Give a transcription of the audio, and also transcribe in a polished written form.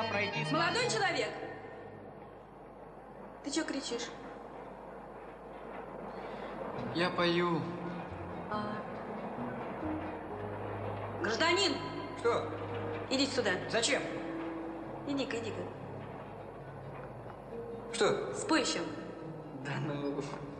нельзя пройти с... Молодой человек! Ты что кричишь? Я пою. Гражданин! Что? Идите сюда. Зачем? Иди-ка. Что? Спой еще. Да ну...